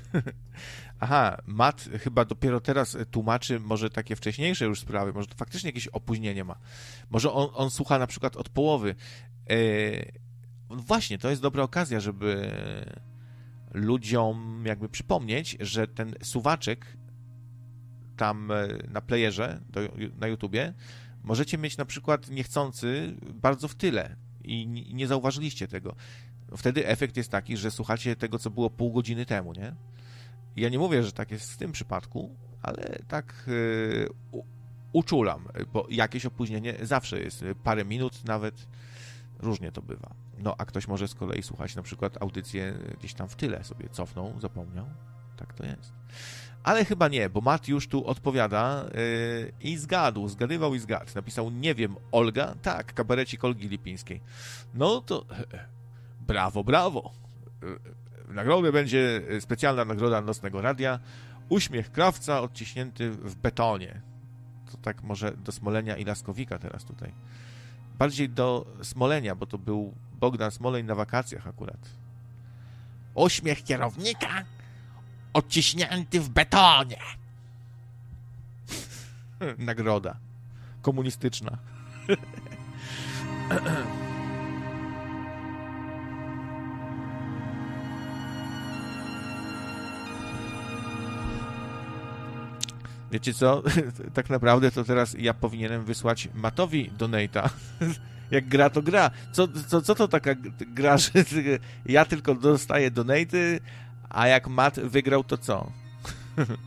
Aha, Matt chyba dopiero teraz tłumaczy może takie wcześniejsze już sprawy, może to faktycznie jakieś opóźnienie ma. Może on słucha na przykład od połowy. Właśnie, to jest dobra okazja, żeby ludziom jakby przypomnieć, że ten suwaczek tam na playerze, na YouTubie, możecie mieć na przykład niechcący bardzo w tyle i nie zauważyliście tego. Wtedy efekt jest taki, że słuchacie tego, co było pół godziny temu, nie? Ja nie mówię, że tak jest w tym przypadku, ale tak uczulam, bo jakieś opóźnienie zawsze jest, parę minut nawet, różnie to bywa. No, a ktoś może z kolei słuchać na przykład audycję gdzieś tam w tyle sobie cofnął, zapomniał. Tak to jest. Ale chyba nie, bo Matt już tu odpowiada i zgadywał i zgadł. Napisał, nie wiem, Olga? Tak, kabarecik Olgi Lipińskiej. No to brawo, brawo. Nagrodę będzie specjalna nagroda Nocnego Radia. Uśmiech krawca odciśnięty w betonie. To tak może do Smolenia i Laskowika teraz tutaj. Bardziej do Smolenia, bo to był Bogdan Smoleń na wakacjach akurat. Uśmiech kierownika odciśnięty w betonie. Nagroda komunistyczna. Wiecie co? Tak naprawdę to teraz ja powinienem wysłać Mattowi donate'a. Jak gra, to gra. Co to taka gra, że ja tylko dostaję donate'y, a jak Matt wygrał, to co?